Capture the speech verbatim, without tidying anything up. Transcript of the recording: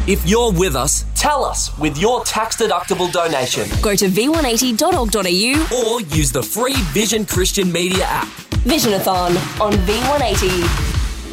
If you're with us, tell us with your tax-deductible donation. Go to v one eighty dot org dot a u or use the free Vision Christian Media app. Visionathon on V one eighty.